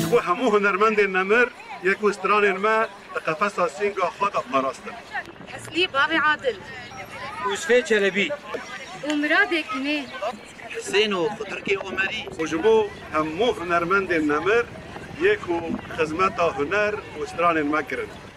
بو همو هنرمند نمر یک وستران ما قفص سینگا خلق پاراستن. حسنی بابی عادل یوسف چلبی ومراد کنه حسین و خضرکی عمری وجبو همو هنرمند نمر یک خدمت هنر وستران ما کرد.